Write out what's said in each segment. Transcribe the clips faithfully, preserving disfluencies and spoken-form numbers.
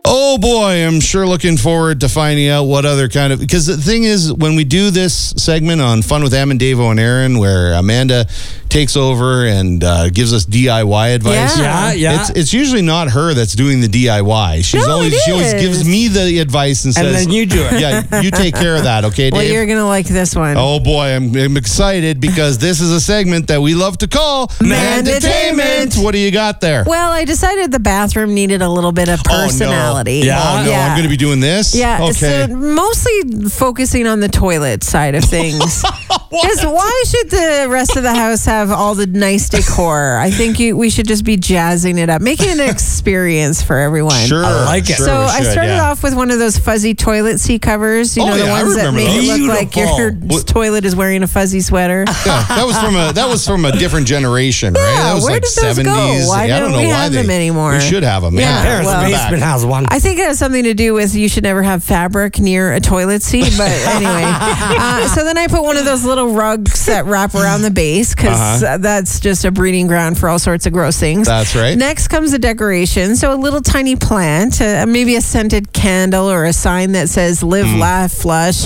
Oh boy, I'm sure looking forward to finding out what other kind of, because the thing is, when we do this segment on Fun with Em and Davo and Aaron, where Amanda takes over and uh, gives us D I Y advice. Yeah, yeah. It's, it's usually not her that's doing the D I Y. She's No, always it she always is. gives me the advice and And says, then you do it. Yeah, you take care of that, okay, Dave? Well, you're going to like this one. Oh boy, I'm, I'm excited because this is a segment that we love to call Mandatainment. What do you got there? Well, I decided the bathroom needed a little bit of Oh, no. personality. Yeah. Oh no, I'm going to be doing this? Yeah, Okay. so mostly focusing on the toilet side of things. Because why should the rest of the house have all the nice decor? I think you, we should just be jazzing it up, making it an experience for everyone. Sure. I like it. Sure So we I should, started yeah. off with one of those fuzzy toilet seat covers. You Oh, know, the yeah, I ones that remember make it look like your Beautiful. toilet is wearing a fuzzy sweater. Yeah, that was from a that was from a different generation, right? Yeah, That was where like did those go? seventies. Why Yeah, I don't don't know we why have they, them anymore? We should have them. Yeah, Yeah, Paris, well- the basement has one. I think it has something to do with you should never have fabric near a toilet seat. But anyway, uh, so then I put one of those little rugs that wrap around the base because Uh-huh. uh, that's just a breeding ground for all sorts of gross things. That's right. Next comes the decoration. So a little tiny plant, uh, maybe a scented candle or a sign that says live, Hmm. laugh, flush.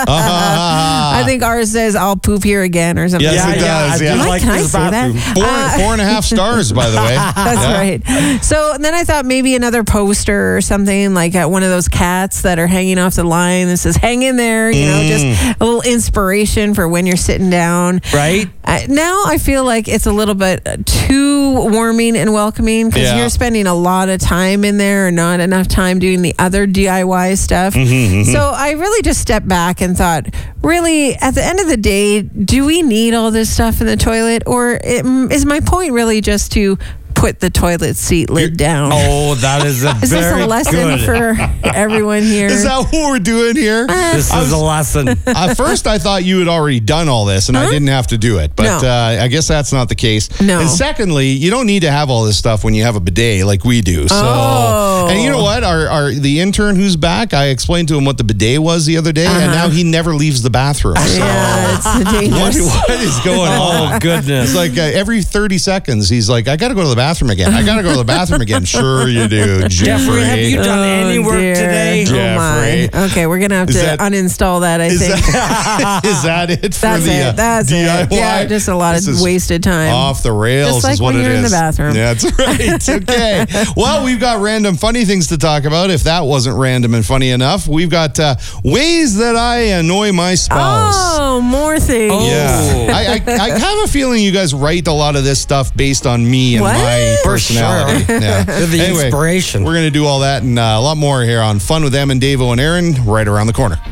I think ours says I'll poop here again or something. Yes, yeah, it yeah, does, I yeah. do Mike, like can I this say that? bathroom. Four, Uh, four and a half stars, by the way. That's Yeah. right. So then I thought maybe another poster or something like uh, one of those cats that are hanging off the line that says "Hang in there," you know, just a little inspiration for when you're sitting down. Right? Uh, now I feel like it's a little bit uh, too warming and welcoming because Yeah. you're spending a lot of time in there and not enough time doing the other D I Y stuff. Mm-hmm, So I really just stepped back and thought, really, at the end of the day, do we need all this stuff in the toilet, or it, is my point really just to put the toilet seat lid down? Oh, that is a Is this very a lesson good. for everyone here? Is that what we're doing here? This is a lesson. At first, I thought you had already done all this and I didn't have to do it. But No. uh, I guess that's not the case. No. And secondly, you don't need to have all this stuff when you have a bidet like we do. So, Oh. And you know what? Our, our The intern who's back, I explained to him what the bidet was the other day, and now he never leaves the bathroom. So Yeah, it's what, dangerous. what is going on? Oh, goodness. It's like uh, every thirty seconds, he's like, I got to go to the bathroom again. I got to go to the bathroom again. Sure you do, Jeffrey. Jeffrey, have you done any work Oh, dear. today? Oh my. Jeffrey. Okay, we're gonna have Is to that- uninstall that. I Is think that, is that it for that's the it. uh, That's D I Y? it. Yeah, just a lot This of is wasted time. Off the rails Just like is what when it you're in the is. bathroom. Yeah, that's right. Okay. Well, we've got random funny things to talk about. If that wasn't random and funny enough, we've got uh, ways that I annoy my spouse. Oh, more things. Oh. Yeah, I, I, I have a feeling you guys write a lot of this stuff based on me and What? my For personality. sure. Yeah. They're the Anyway, inspiration. We're going to do all that and uh, a lot more here on Fun with Em and Davo and Aaron right around the corner.